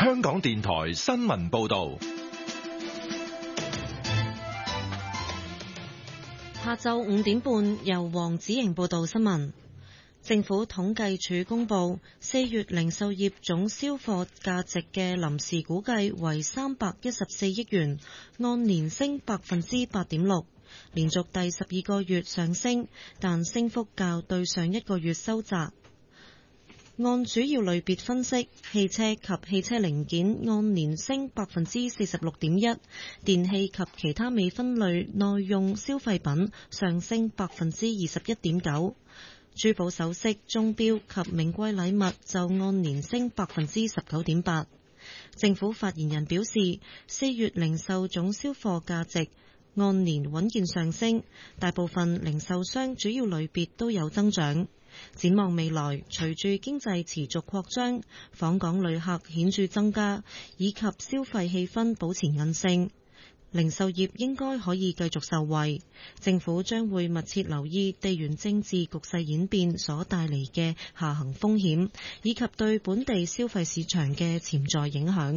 香港電台新聞報道。 下晝5點半，由黃子瑩報道新聞。政府統計處公佈4月零售業總銷貨價值嘅臨時估計為314億元，按年升8.6%，連續第12個月上升，但升幅較對上一個月收窄。按主要類別分析，汽車及汽車零件按年升46.1%，電器及其他未分類耐用消費品上升21.9%，珠寶首飾、鐘錶及名貴禮物就按年升19.8%。政府發言人表示，4月零售總銷貨價值按年穩健上升，大部分零售商主要類別都有增長。展望未來，隨住經濟持續擴張，訪港旅客顯著增加，以及消費氣氛保持韌性，零售業應該可以繼續受惠。政府將會密切留意地緣政治局勢演變所帶嚟嘅下行風險，以及對本地消費市場嘅潛在影響。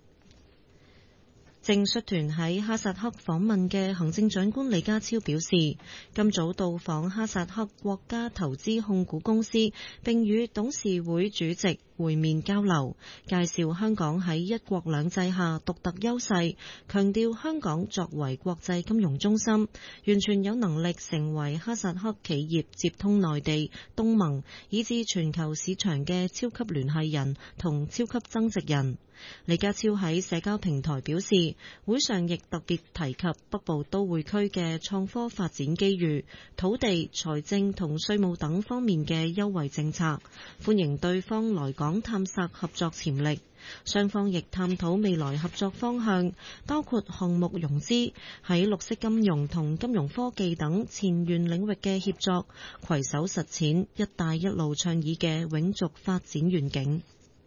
正率團喺哈薩克訪問嘅行政長官李家超表示，今早到訪哈薩克國家投資控股公司，並與董事會主席會面交流，介紹香港喺一國兩制下獨特優勢，強調香港作為國際金融中心，完全有能力成為哈薩克企業接通內地、東盟以至全球市場嘅超級聯繫人同超級增值人。李家超喺社交平台表示，會上亦特別提及北部都會區嘅創科發展機遇、土地、財政同稅務等方面嘅優惠政策，歡迎對方來港探索合作潛力。雙方亦探討未來合作方向，包括項目融資、喺綠色金融同金融科技等前沿領域嘅協作，攜手實踐一帶一路倡議嘅永續發展願景。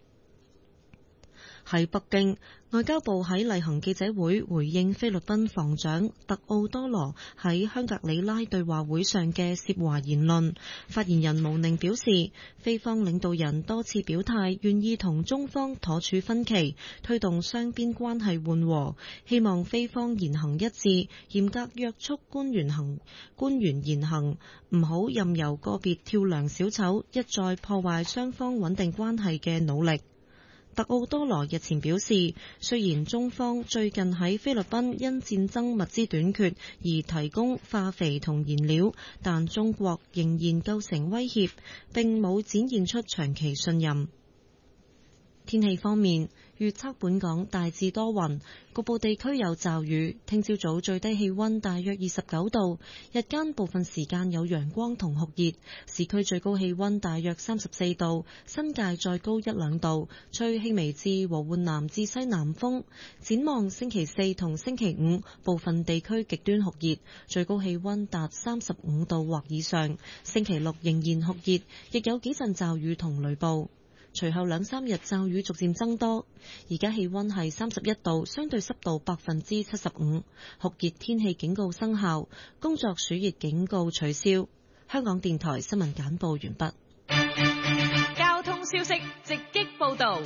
喺北京，外交部喺例行記者會回應菲律賓防長特奧多羅喺香格里拉對話會上嘅涉華言論。發言人毛寧表示，菲方領導人多次表態願意同中方妥處分歧，推動雙邊關係緩和，希望菲方言行一致，嚴格約束官員言行，唔好任由個別跳梁小丑一再破壞雙方穩定關係嘅努力。特奧多羅日前表示，雖然中方最近喺菲律賓因戰爭物資短缺而提供化肥同燃料，但中國仍然構成威脅，並冇展現出長期信任。天氣方面，預測本港大致多雲，局部地區有驟雨。聽朝早最低氣溫大約29度，日間部分時間有陽光同酷熱，市區最高氣溫大約34度，新界再高1-2度，吹輕微至和緩南至西南風。展望星期四同星期五，部分地區極端酷熱，最高氣溫達35度或以上。星期六仍然酷熱，亦有幾陣驟雨同雷暴。隨後2-3日驟雨逐漸增多，而家氣溫係31度，相對濕度75%，酷熱天氣警告生效，工作暑熱警告取消。香港電台新聞簡報完畢。 交通消息直擊報道。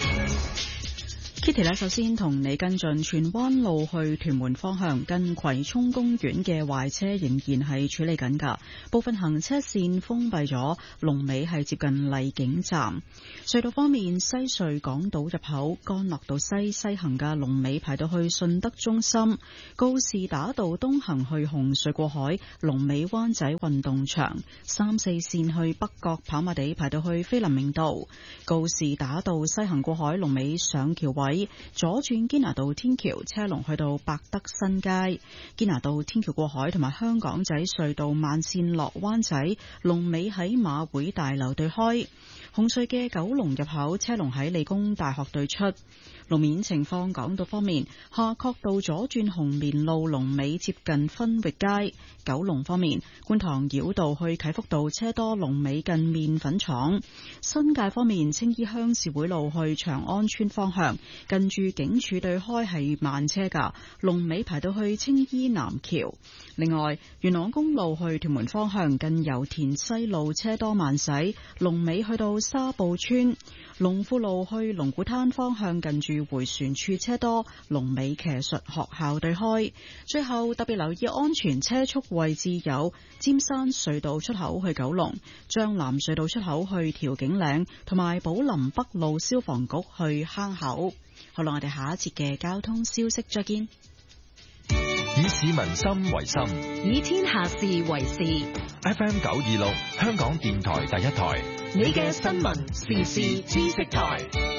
Kitty 呢，首先同你跟進荃灣路去屯門方向近葵涌公園嘅壞車仍然係處理緊㗎，部分行車線封閉咗，龍尾係接近荔景站。隧道方面，西隧港島入口干諾道西行嘅龍尾排到去順德中心，告士打道東行去紅隧過海，龍尾灣仔運動場，3-4線去北角跑馬地排到去菲林明道，告士打道西行過海龍尾上橋位。左轉堅拿道天橋車龍去到百德新街，堅拿道天橋過海同埋香港仔隧道慢線落灣仔龍尾喺馬會大樓對開，紅隧嘅九龍入口車龍喺理工大學對出。路面情況，港島方面，夏慤道左轉紅棉路龍尾接近分域街。九龍方面，觀塘繞道去啟福道車多龍尾近麵粉廠。新界方面，青衣鄉事會路去長安村方向近住警署對開係慢車㗎，龍尾排到去青衣南橋。另外，元朗公路去屯門方向近油田西路車多慢駛，龍尾去到沙步村。龍富路去龍鼓灘方向近住迴旋處車多，龍尾騎術學校對開。最後特別留意安全車速位置有尖山隧道出口去九龍、將藍隧道出口去調景嶺，同埋寶林北路消防局去坑口。好啦，我哋下一節嘅交通消息再見。 以市民心為心， 以天下事為事。 FM 926香港電台第一台， 你嘅新聞時事知識台，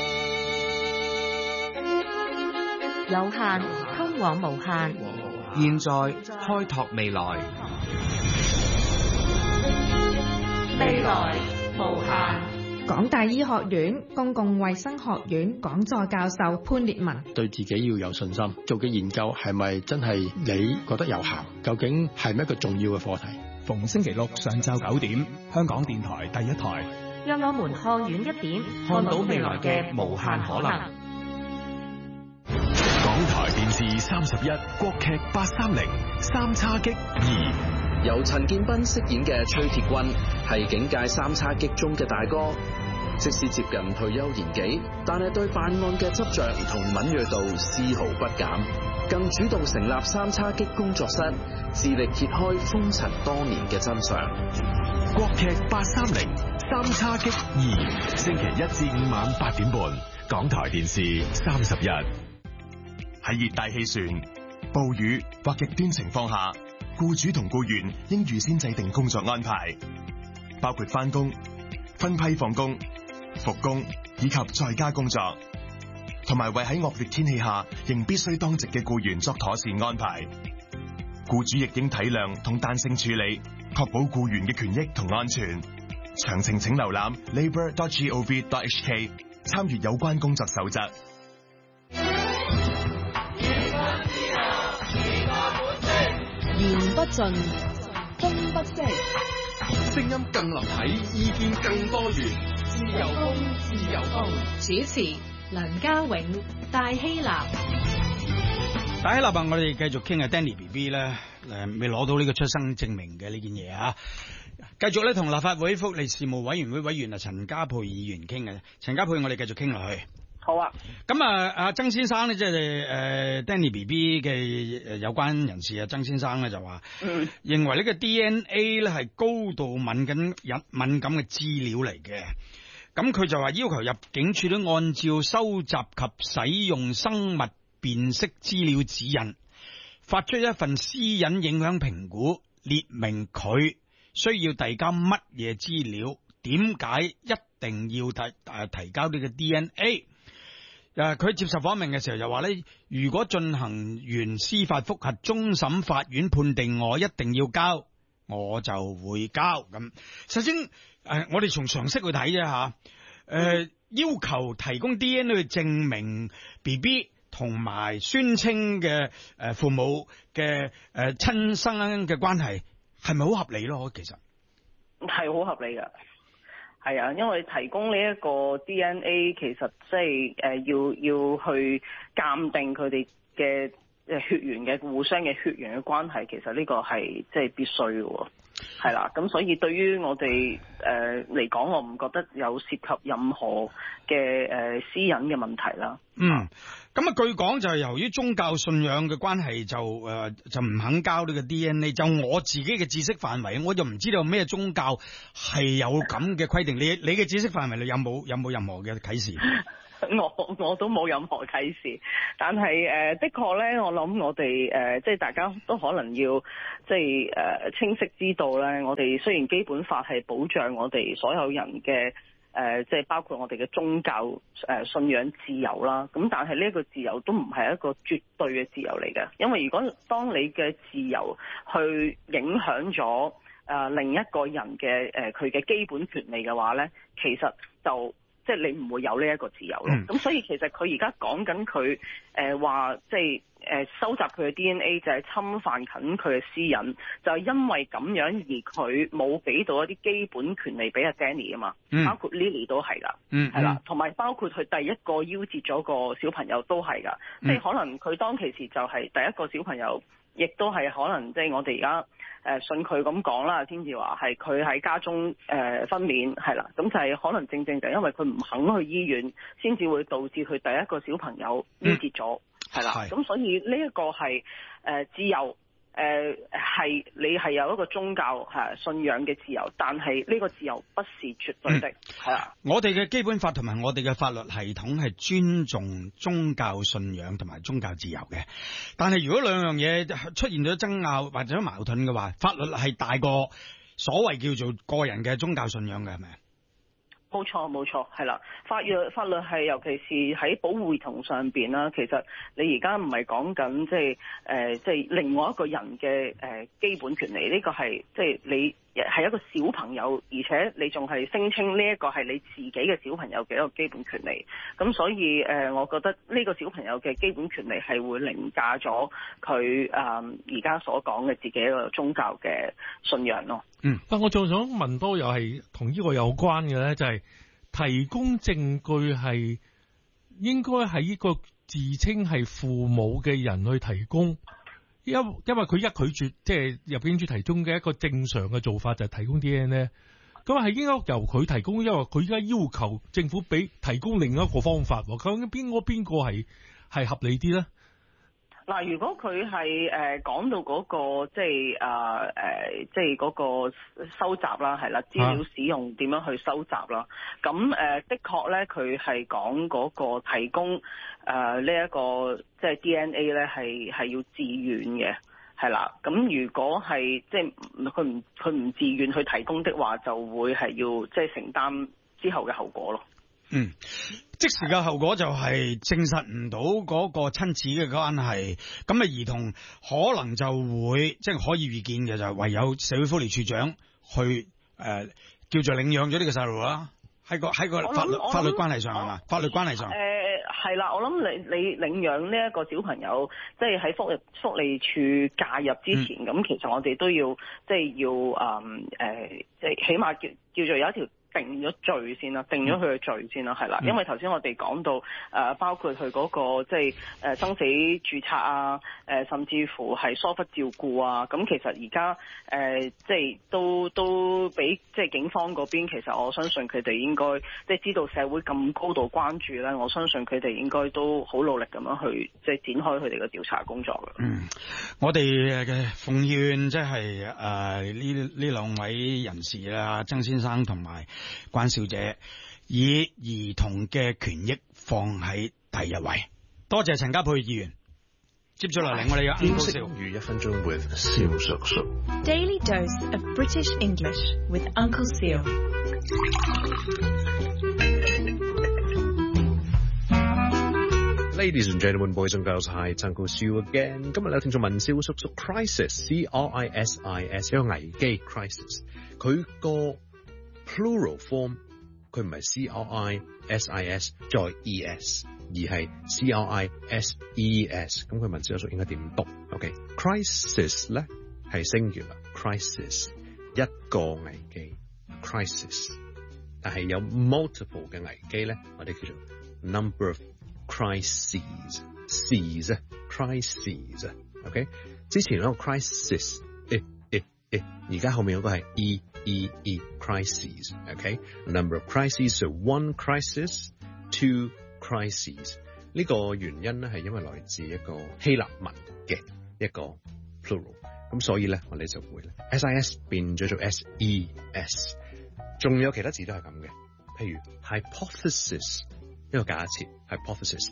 有限通往無限， 現在開拓未來， 未來無限。 港大醫學院公共衛生學院講座教授潘烈文： 對自己要有信心，做嘅研究係咪真係你覺得有效？究竟係咪一個重要嘅課題？ 逢星期六上晝9點，香港電台第一台， 讓我們看遠一點，看到未來嘅無限可能。 港台電視31國劇830三叉戟2， 由陳建斌飾演嘅崔鐵軍係警界三叉戟中嘅大哥，即使接近退休年紀，但係對辦案嘅執着同敏銳度絲毫不減，更主動成立三叉戟工作室，致力揭開風塵多年嘅真相。 國劇830三叉戟2，星期1至5晚8點半，港台電視31。喺熱帶氣旋、暴雨或極端情況下，僱主同僱員應預先制定工作安排，包括返工、分批放工、復工以及在家工作，同埋為喺惡劣天氣下仍必須當值嘅僱員作妥善安排。僱主亦應體諒同彈性處理，確保僱員嘅權益同安全。詳情請瀏覽 labour.gov.hk， 參閱有關工作守則。 言不盡，風不息， 聲音更立體，意見更多元。自由風，自由風。 主持梁家永、戴希立。 戴希立啊，我哋繼續傾下 Danny BB 咧，未攞到呢個出生證明嘅呢件嘢啊。繼續咧同立法會福利事務委員會委員啊陳家珮議員傾嘅。陳家珮，我哋繼續傾落去。 好啊， 咁啊，阿曾先生咧，即係Danny BB 嘅有關人士啊，曾先生咧就話，認為呢個 DNA 咧係高度敏感嘅資料嚟嘅。咁佢就話要求入境處都按照收集及使用生物辨識資料指引，發出一份私隱影響評估，列明佢需要遞交乜嘢資料，點解一定要提交呢個 DNA。佢接受訪問嘅時候就話咧，如果進行完司法複核，終審法院判定我一定要交，我就會交。咁首先我哋從常識去睇啫吓，要求提供 DNA 去證明 BB 同埋宣稱嘅父母嘅親生嘅關係，係咪好合理咯？其實係好合理㗎。係啊，因為提供呢一個 DNA 其實即係要去鑑定佢哋嘅血緣嘅互相嘅血緣嘅關係，其實呢個係即係必須嘅喎。係啦，咁所以對於我哋嚟講，我唔覺得有涉及任何嘅私隱嘅問題啦。 咁啊，據講就係由於宗教信仰嘅關係，就唔肯交呢個 DNA。就我自己嘅知識範圍，我就唔知道咩宗教係有咁嘅規定。你嘅知識範圍裏有冇任何嘅啟示？ 我都冇任何啟示，但係的確咧，我諗我哋即係大家都可能要即係清晰知道咧，我哋雖然基本法係保障我哋所有人嘅即係包括我哋嘅宗教信仰自由啦，咁但係呢一個自由都唔係一個絕對嘅自由嚟嘅，因為如果當你嘅自由去影響咗另一個人嘅佢嘅基本權利嘅話咧，其實就即係你唔會有呢一個自由咯。咁所以其實佢而家講緊佢話即係收集佢嘅 DNA 就係侵犯緊佢嘅私隱，就係因為咁樣而佢冇俾到一啲基本權利俾阿 Danny 啊嘛，包括 Lily 都係噶，係啦，同埋包括佢第一個夭折咗個小朋友都係噶，即係可能佢當其時就係第一個小朋友亦都係可能即係我哋而家信佢咁講啦，先至話係佢喺家中分娩係啦，咁就係可能正正就因為佢唔肯去醫院，先至會導致佢第一個小朋友夭折咗，係啦，咁所以呢一個係自由。係你係有一個宗教信仰嘅自由，但係呢個自由不是絕對的，係啦。 我哋嘅基本法同埋我哋嘅法律系統係尊重宗教信仰同埋宗教自由嘅，但係如果兩樣嘢出現咗爭拗或者矛盾嘅話，法律係大過所謂叫做個人嘅宗教信仰嘅，係咪？ 冇錯，係啦。法律係尤其是喺保護兒童上邊啦。其實你而家唔係講緊即係另外一個人嘅基本權利，呢個係即係你係一個小朋友，而且你仲係聲稱呢一個係你自己嘅小朋友嘅一個基本權利。咁所以我覺得呢個小朋友嘅基本權利係會凌駕咗佢而家所講嘅自己一個宗教嘅信仰咯。 但我仲想問多，又係同呢個有關嘅咧，就係提供證據係應該係呢個自稱係父母嘅人去提供，因為佢一拒絕，即係入境處提供嘅一個正常嘅做法就係提供 DNA， 咁係應該由佢提供，因為佢而家要求政府俾提供另一個方法，究竟邊個係合理啲咧？ 嗱，如果佢係講到嗰個即係嗰個收集啦，係啦，資料使用點樣去收集啦，咁的確咧，佢係講嗰個提供呢一個即係 DNA 咧係要自願嘅，係啦。咁如果係即係佢唔自願去提供的話，就會係要即係承擔之後嘅後果咯。 即時嘅後果就係證實唔到嗰個親子嘅關係，咁啊兒童可能就會即係可以預見嘅，就係唯有社會福利署長去叫做領養咗呢個細路啦。喺個法律關係上係嘛？法律關係上係啦，我諗你領養呢一個小朋友，即係喺福利處介入之前，咁其實我哋都要即係要即係起碼叫做有一條定咗罪先啦，定咗佢嘅罪先啦，係啦，因為頭先我哋講到包括佢嗰個即係生死註冊啊，甚至乎係疏忽照顧啊，咁其實而家即係都俾即係警方嗰邊，其實我相信佢哋應該即係知道社會咁高度關注咧，我相信佢哋應該都好努力咁樣去即係展開佢哋嘅調查工作嘅。 我哋嘅奉勸即係呢兩位人士啦，曾先生同埋關小姐，以兒童嘅權益放喺第一位。多謝陳家沛議員。接住落嚟，我哋有 Uncle Siu 1分鐘 with 蕭叔叔。 Daily dose of British English with Uncle Siu。 Ladies and gentlemen, boys and girls, hi, it's Uncle Siu again。今日咧，聽眾問蕭叔叔 ，crisis C-R-I-S-I-S 一個危機 crisis， 佢個 plural form 佢唔係 C-R-I-S-I-S 再 E-S， 而係 C-R-I-S-E-S。咁佢問蕭叔應該點讀 ？OK，crisis 咧係 singular，crisis 一個危機 crisis， 但係有 multiple 嘅危機咧，我哋叫做 number of crises， crises，OK， 之前嗰個 crisis， 而家後面嗰個係 crises，OK，number of crises， so one crisis， two crises。呢個原因咧係因為來自一個希臘文嘅一個 plural， 咁所以咧我哋就會咧 SIS 變咗做 SES， 仲有其他字都係咁嘅，譬如 hypothesis。一個假設 hypothesis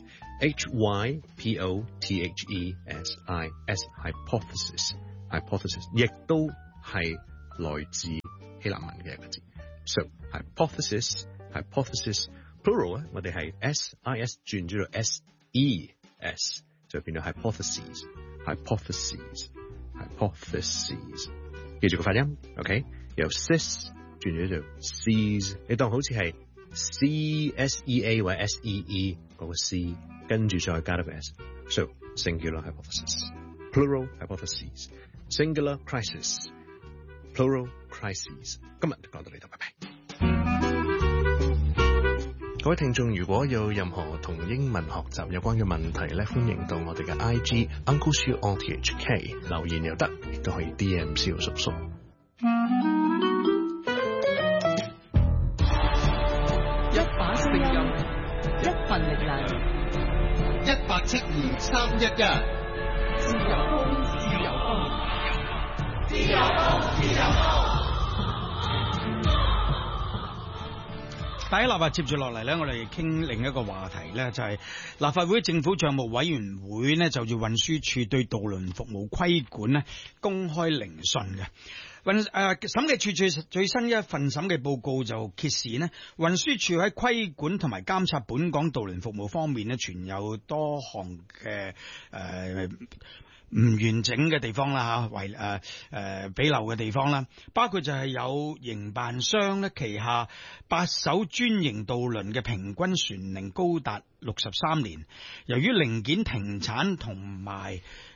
H-Y-P-O-T-H-E-S-I-S hypothesis 亦都係來自希臘文嘅一個字 so hypothesis plural 咧我哋係 S-I-S 轉咗做 S-E-S 就變咗 hypotheses 記住個發音 OK 由 sis 轉咗做 sees 你當好似係C-S-E-A 或者 S-E-E 嗰個 C 跟住再加多個 S so singular hypothesis plural hypotheses singular crisis plural crises 今日就講到呢度拜拜各位聽眾，如果有任何同英文學習有關嘅問題咧，歡迎到我哋嘅 IG Uncle Siu RTHK 留言又得，亦都可以 DM 蕭叔叔。 一把聲音， 一份力量 ，172-311，自由風，自由風，自由風，自由風。 第一立法接住落嚟呢，我哋傾另一個話題呢，就係立法會政府帳目委員會呢，就住運輸署對渡輪服務規管呢公開聆訊嘅。審計署最新一份審計報告就揭示呢，運輸署喺規管同埋監察本港渡輪服務方面呢，存有多項嘅唔完整嘅地方啦嚇，比漏嘅地方啦，包括就係有營辦商咧旗下8艘專營渡輪嘅平均船齡高達63年，由於零件停產同埋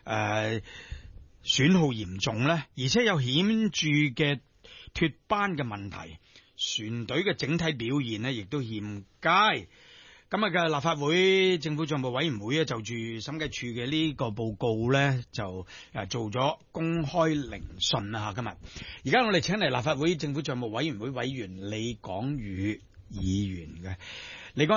損耗嚴重咧，而且有顯著嘅脫班嘅問題，船隊嘅整體表現咧亦都欠佳。今日嘅立法會政府帳目委員會咧，就住審計署嘅呢個報告咧，就做咗公開聆訊啦。今日而家我哋請嚟立法會政府帳目委員會委員李廣宇議員嘅。李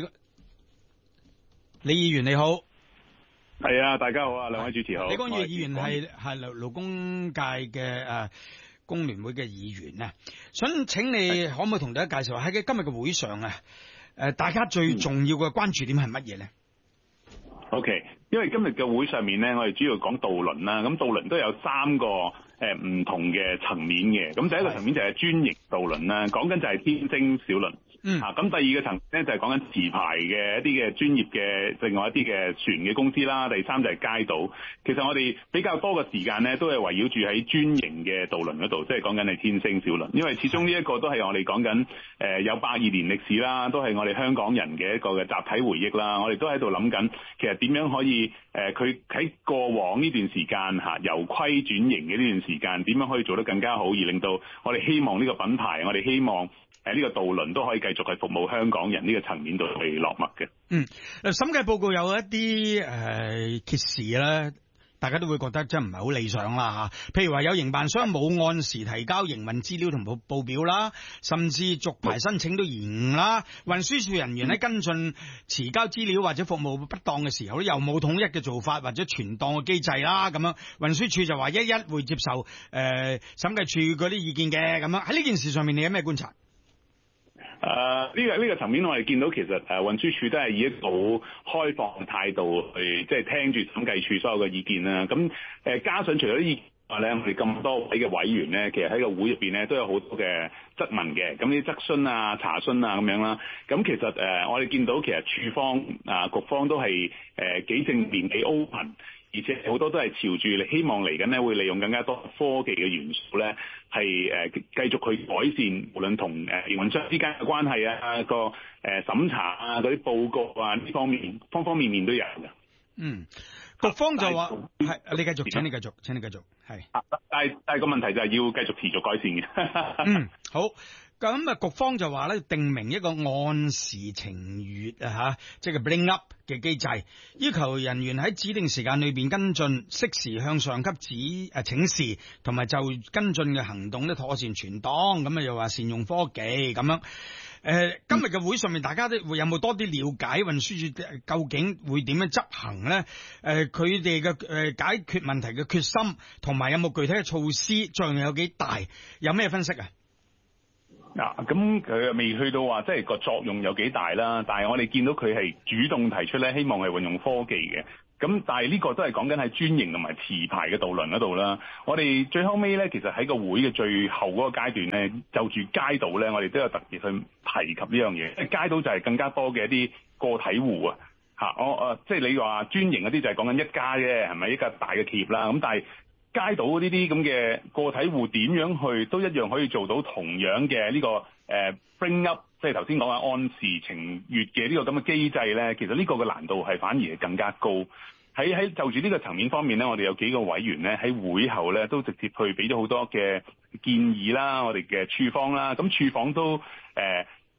議員你好。 係啊，大家好啊，兩位主持好。 李廣宇議員係勞工界嘅工聯會嘅議員啊，想請你可唔可以同大家介紹下喺今日嘅會上啊？大家最重要嘅關注點係乜嘢咧？OK， 因為今日嘅會上面咧，我哋主要講渡輪啦。咁渡輪都有3個唔同嘅層面嘅。咁第一個層面就係專營渡輪啦，講緊就係天星小輪。咁第二個層面咧就係講緊持牌嘅一啲嘅專業嘅另外一啲嘅船嘅公司啦。第三就係街渡。其實我哋比較多嘅時間咧，都係圍繞住喺專營嘅渡輪嗰度，即係講緊係天星小輪。因為始終呢一個都係我哋講緊有102年歷史啦，都係我哋香港人嘅一個嘅集體回憶啦。我哋都喺度諗緊，其實點樣可以佢喺過往呢段時間由規轉型嘅呢段時間，點樣可以做得更加好，而令到我哋希望呢個品牌，我哋希望呢個渡輪都可以繼續去服務香港人呢個層面度去落墨嘅。 審計報告有一啲揭示啦，大家都會覺得真係唔係好理想啦嚇。譬如話有營辦商冇按時提交營運資料同報表啦，甚至續牌申請都延誤啦。運輸署人員喺跟進遲交資料或者服務不當嘅時候咧，又冇統一嘅做法或者存檔嘅機制啦。咁樣運輸署就話一會接受審計署嗰啲意見嘅。咁樣喺呢件事上面，你有咩觀察？ 呢個層面我哋見到其實運輸署都係以一個好開放嘅態度去即係聽住審計署所有嘅意見啦。咁加上除咗啲意見外咧，我哋咁多位嘅委員咧，其實喺個會入邊咧都有好多嘅質問嘅。咁呢啲質詢啊、查詢啊咁樣啦。咁其實我哋見到其實處方局方都係幾正面幾 open。而且好多都係朝住你希望嚟緊咧，會利用更加多科技嘅元素咧，係繼續去改善，無論同營運商之間嘅關係啊，個審查啊，嗰啲報告啊，呢方面方方面面都有嘅。 局方就話係，你繼續，請你繼續，係。 但係個問題就係要繼續持續改善嘅。 好。咁局方就話咧，定明一個按時程月即係 bring up 嘅機制，要求人員喺指定時間裏邊跟進，適時向上級請示，同埋就跟進嘅行動咧妥善存檔。咁又話善用科技咁樣。今日嘅會上面，大家都會有冇多啲了解運輸署究竟會點樣執行咧？佢哋嘅解決問題嘅決心，同埋有冇具體嘅措施，作用有幾大？有咩分析啊？ 咁佢未去到話即係個作用有幾大啦，但係我哋見到佢係主動提出咧，希望係運用科技嘅。咁但係呢個都係講緊喺專營同埋持牌嘅渡輪嗰度啦。我哋最後尾咧，其實喺個會嘅最後嗰個階段咧，就住街渡咧，我哋都有特別去提及呢樣嘢。街渡就係更加多嘅一啲個體戶啊，即係你話專營嗰啲就係講緊一家啫，係咪一家大嘅企業啦？咁但係街渡呢啲咁嘅個體戶點樣去都一樣可以做到同樣嘅呢個bring up，即係頭先講嘅按時程月嘅呢個咁嘅機制咧，其實呢個嘅難度係反而係更加高。喺就住呢個層面方面咧，我哋有幾個委員咧喺會後咧都直接去俾咗好多嘅建議啦，我哋嘅處方啦，咁處方都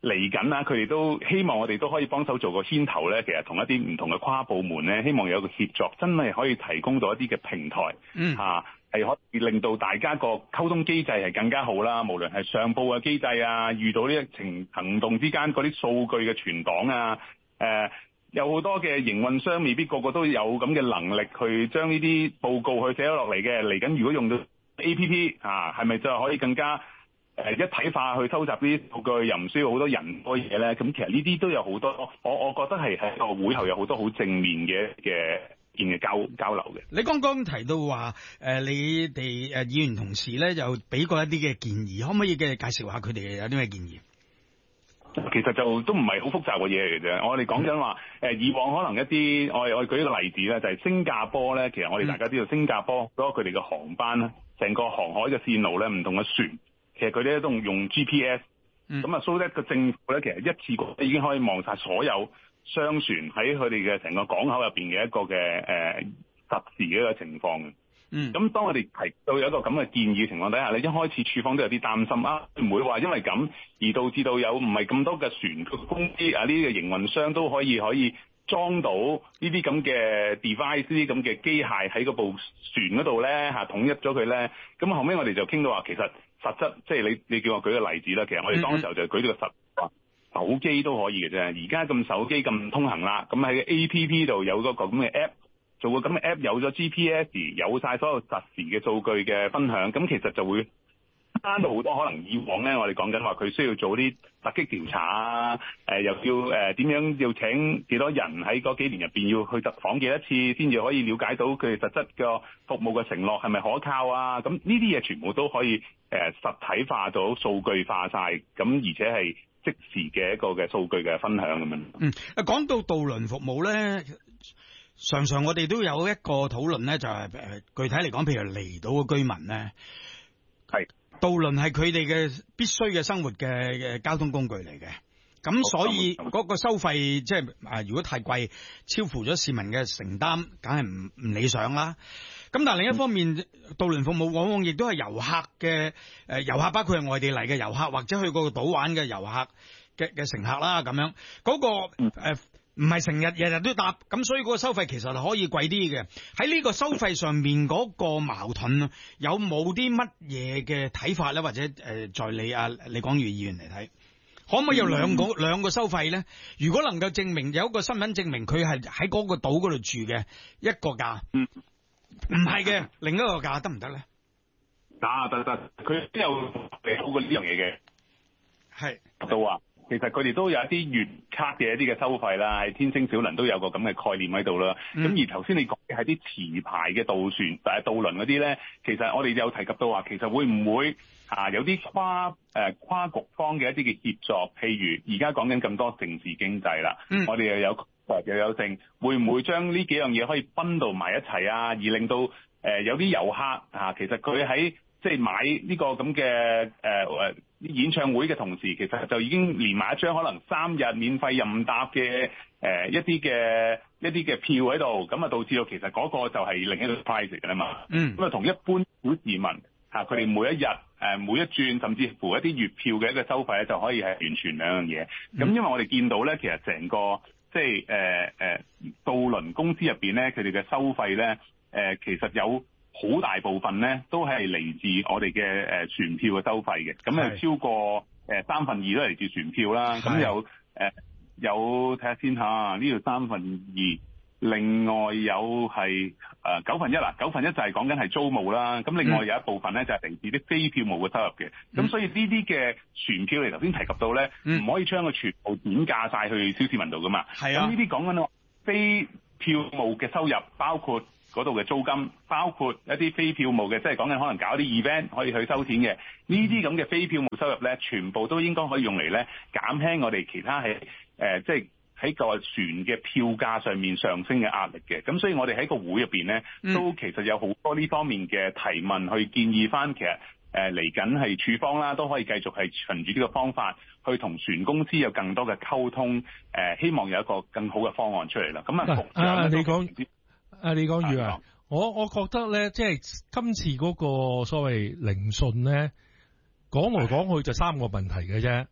嚟緊啦，佢哋都希望我哋都可以幫手做個牽頭咧。其實同一啲唔同嘅跨部門咧，希望有個協作，真係可以提供到一啲嘅平台，係可以令到大家個溝通機制係更加好啦。無論係上報嘅機制啊，遇到呢一行動之間嗰啲數據嘅存檔啊，有好多嘅營運商未必個個都有咁嘅能力去將呢啲報告去寫咗落嚟嘅。嚟緊如果用到 APP 係咪就可以更加一體化去收集啲數據，又唔需要好多人多嘢咧？咁其實呢啲都有好多，我覺得係喺個會後有好多好正面嘅交流嘅。 你剛剛提到話你哋議員同事咧就俾過一啲嘅建議，可唔可以介紹下佢哋有啲咩建議？ 其實就都唔係好複雜嘅嘢嚟嘅啫。我哋講緊話以往可能一啲我舉一個例子咧，就係新加坡咧。其實我哋大家知道新加坡嗰個佢哋嘅航班咧，成個航海嘅線路咧，唔同嘅船，其實佢哋都用 GPS。咁啊，so that 個政府咧，其實一次過已經可以望晒所有商船喺佢哋嘅成個港口入邊嘅一個嘅實時嘅一個情況嘅。咁當我哋提到有一個咁嘅建議情況底下咧，一開始處方都有啲擔心啊，唔會話因為咁而導致到有唔係咁多嘅船公司啊，呢啲嘅營運商都可以裝到呢啲咁嘅 device， 呢啲咁嘅機械喺嗰部船嗰度咧統一咗佢咧。咁後尾我哋就傾到話，其實實質即係你叫我舉個例子啦。其實我哋當時候就舉到個實話，手機都可以嘅啫。而家咁手機咁通行啦，咁喺 APP 度有嗰個咁嘅 app。做個咁嘅 app 有咗 GPS， 有晒所有實時嘅數據嘅分享，咁其實就會慳到好多。可能以往咧，我哋講緊話佢需要做啲突擊調查啊，又要點樣要請幾多人喺嗰幾年入邊要去特訪幾多次，先至可以了解到佢哋實質嘅服務嘅承諾係咪可靠啊？咁呢啲嘢全部都可以實體化到數據化晒，咁而且係即時嘅一個嘅數據嘅分享咁樣。 講到渡輪服務咧。常常我哋都有一個討論咧，就係具體嚟講，譬如離島嘅居民咧，渡輪係佢哋嘅必須嘅生活嘅交通工具嚟嘅。咁所以嗰個收費即係如果太貴，超乎咗市民嘅承擔，梗係唔理想啦。咁但係另一方面，渡輪服務往往亦都係遊客嘅遊客，包括係外地嚟嘅遊客，或者去嗰個島玩嘅遊客嘅乘客啦，咁樣嗰個唔係成日日都搭，咁所以嗰個收費其實係可以貴啲嘅。喺呢個收費上面嗰個矛盾，有冇啲乜嘢嘅睇法咧？或者在李廣宇議員嚟睇，可唔可以有兩個收費咧？如果能夠證明有一個身份證明佢係喺嗰個島嗰度住嘅一個價，唔係嘅另一個價得唔得咧？ 得，佢都有好過呢樣嘢嘅， 係都話。其實佢哋都有一啲月卡嘅一啲嘅收費啦，喺天星小輪都有個咁嘅概念喺度啦。咁而頭先你講嘅係啲持牌嘅渡船，但係渡輪嗰啲咧，其實我哋有提及到話，其實會唔會有啲跨局方嘅一啲嘅協作？譬如而家講緊咁多城市經濟啦，我哋又有剩，會唔會將呢幾樣嘢可以分到埋一齊啊？而令到有啲遊客其實佢喺即係買呢個咁嘅演唱會嘅同時，其實就已經連埋一張可能3日免費任搭嘅一啲嘅票喺度，咁啊導致到其實嗰個就係另一個 price 嚟㗎啦嘛。咁啊同一般小市民佢哋每一日每一轉，甚至乎一啲月票嘅一個收費咧，就可以係完全兩樣嘢。咁因為我哋見到咧，其實成個即係渡輪公司入邊咧，佢哋嘅收費咧其實有好大部分咧都係嚟自我哋嘅船票嘅收費嘅，咁超過2/3都嚟自船票啦。咁有睇下先嚇，呢度2/3，另外有係1/9啦，1/9就係講緊係租務啦。咁另外有一部分咧就係嚟自啲非票務嘅收入嘅。咁所以呢啲嘅船票，你頭先提及到咧，唔可以將佢全部轉嫁晒去小市民度噶嘛。係啊。咁呢啲講緊非票務嘅收入，包括嗰度嘅租金，包括一啲非票務嘅，即係講緊可能搞啲 event 可以去收錢嘅，呢啲咁嘅非票務收入咧，全部都應該可以用嚟咧減輕我哋其他係即係喺個船嘅票價上面上升嘅壓力嘅。咁所以我哋喺個會入邊咧，都其實有好多呢方面嘅提問，去建議翻其實嚟緊係處方啦，都可以繼續係循住呢個方法去同船公司有更多嘅溝通，希望有一個更好嘅方案出嚟啦。咁李廣宇啊，我覺得咧，即係今次嗰個所謂聆訊咧，講來講去就3個問題嘅啫。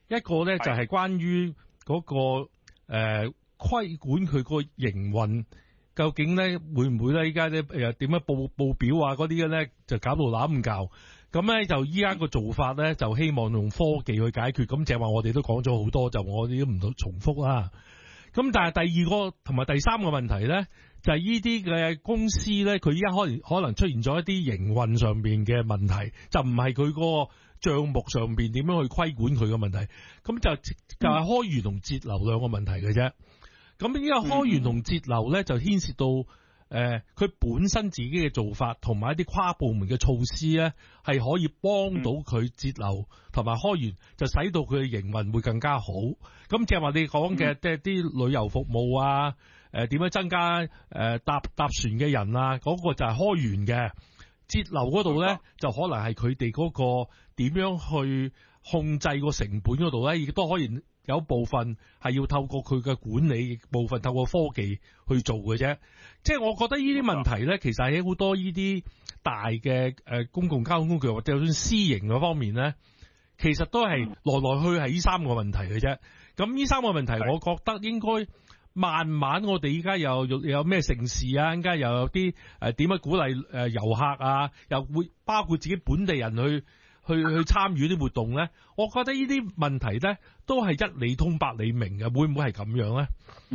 一個咧就係關於嗰個規管佢個營運，究竟咧會唔會咧依家咧點樣報表啊嗰啲嘅咧就搞到攬唔教。咁咧就依家個做法咧就希望用科技去解決。咁正話我哋都講咗好多，就我哋都唔重複啦。咁但係第二個同埋第三個問題咧，就係呢啲嘅公司咧，佢依家可能出現咗一啲營運上邊嘅問題，就唔係佢個帳目上邊點樣去規管佢嘅問題。咁就係開源同節流兩個問題嘅啫。咁呢個開源同節流咧，就牽涉到佢本身自己嘅做法，同埋一啲跨部門嘅措施咧，係可以幫到佢節流同埋開源，就使到佢嘅營運會更加好。咁即係話你講嘅，即係啲旅遊服務啊，點樣增加搭船嘅人啊，嗰個就係開源嘅。節流嗰度咧，就可能係佢哋嗰個點樣去控制個成本嗰度咧，亦都可以有部分係要透過佢嘅管理，部分透過科技去做嘅啫。即係我覺得呢啲問題咧，其實喺好多呢啲大嘅公共交通工具或者就算私營嗰方面咧，其實都係來來去係呢三個問題嘅啫。咁呢三個問題，我覺得應該慢慢我哋依家有咩盛事啊，依家又有啲點樣鼓勵遊客啊，又會包括自己本地人去參與啲活動咧。我覺得呢啲問題咧都係一理通百理明嘅，會唔會係咁樣咧？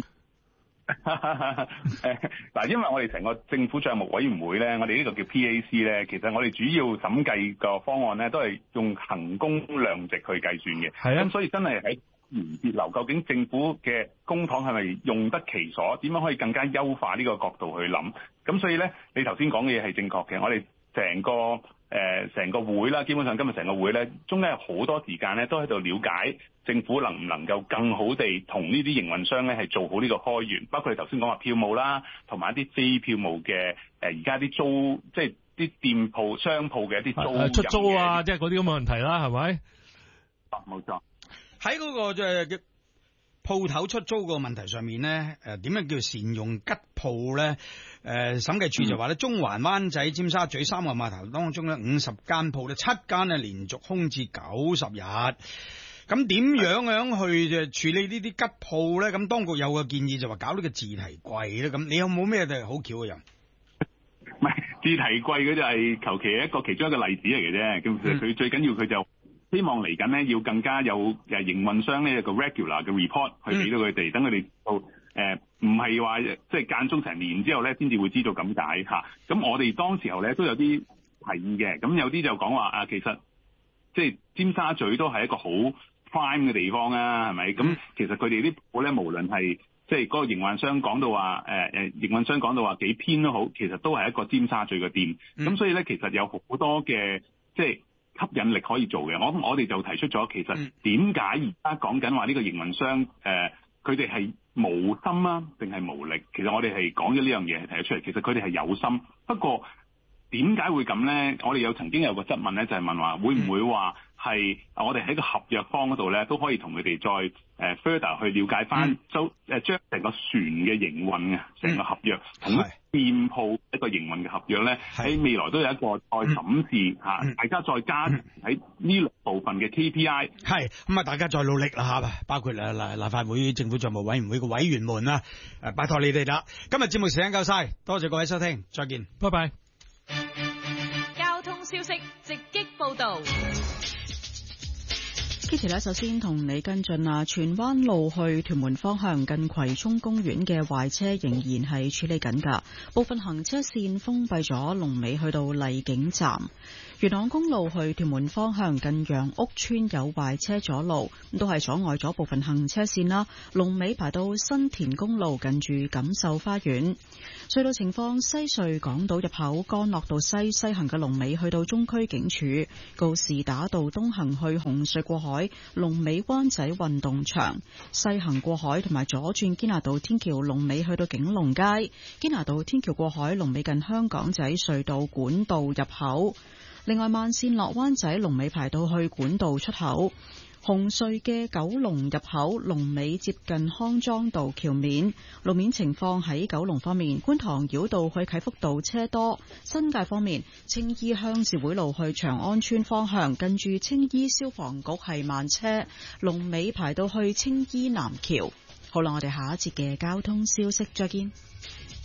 嗱，因為我哋成個政府帳目委員會咧，我哋呢個叫 PAC 咧，其實我哋主要審計個方案咧，都係用衡工量值去計算嘅。係啊，咁所以真係喺節流，究竟政府嘅公帑係咪用得其所？點樣可以更加優化呢個角度去諗？咁所以咧，你頭先講嘅嘢係正確嘅。我哋成個會啦，基本上今日成個會咧，中間有好多時間咧，都喺度了解政府能唔能夠更好地同呢啲營運商咧係做好呢個開源，包括你頭先講話票務啦，同埋一啲非票務嘅而家啲租，即係啲店鋪商鋪嘅一啲租出租啊，即係嗰啲咁嘅問題啦，係咪？ 冇錯。 喺嗰個嘅鋪頭出租個問題上面咧，點樣叫善用吉鋪咧？審計處就話咧，中環、灣仔、尖沙咀三個碼頭當中咧，50間鋪咧，7間咧連續空置90日。咁點樣去處理呢啲吉鋪咧？咁當局有個建議就話搞呢個自提櫃咧。咁你有冇咩好巧嘅人？ 唔係自提櫃嗰就係求其其中一個例子嚟嘅啫。咁其實佢最緊要佢就希望嚟緊咧要更加有營運商咧有個 regular 嘅 report 去俾到佢哋，等佢哋到唔係話即係間中成年之後咧先至會知道咁解嚇。咁我哋當時候咧都有啲提議嘅，咁有啲就講話其實即係尖沙咀都係一個好 prime 嘅地方啊，係咪？咁其實佢哋啲鋪咧，無論係即係嗰個營運商講到話營運商講到話幾偏都好，其實都係一個尖沙咀嘅店。咁所以咧，其實有好多嘅即係吸引力可以做嘅。我哋就提出咗，其實點解而家講緊話呢個營運商佢哋係無心啊，定係無力？其實我哋係講咗呢樣嘢係提咗出嚟。其實佢哋係有心，不過點解會咁咧？我哋曾經有個質問咧，就係問話會唔會話係我哋喺個合約方嗰度咧，都可以同佢哋再further 去了解翻，將成個船嘅營運啊，成個合約同店鋪一個營運嘅合約咧，喺未來都有一個再審視嚇，大家再加喺呢兩部分嘅 KPI。 係咁啊，大家再努力啦嚇，包括立法會政府帳目委員會嘅委員們啊，拜託你哋啦。今日節目時間夠晒，多謝各位收聽，再見，拜拜。 交通消息直擊報道。 Kitty 咧，首先同你跟進啊，荃灣路去屯門方向近葵涌公園嘅壞車仍然係處理緊㗎，部分行車線封閉咗，龍尾去到麗景站。元朗公路去屯門方向近楊屋村有壞車阻路，都係阻礙咗部分行車線啦。龍尾排到新田公路近住錦繡花園。隧道情況，西隧港島入口干諾道西行嘅龍尾去到中區警署，告士打道東行去紅隧過海，龍尾灣仔運動場，西行過海同埋左轉堅拿道天橋龍尾去到景隆街，堅拿道天橋過海龍尾近香港仔隧道管道入口。 另外，慢線落灣仔龍尾排到去管道出口。紅隧嘅九龍入口龍尾接近康莊道橋面。路面情況喺九龍方面，觀塘繞道去啟福道車多。新界方面，青衣鄉事會路去長安村方向，近住青衣消防局係慢車，龍尾排到去青衣南橋。好啦，我哋下一節嘅交通消息再見。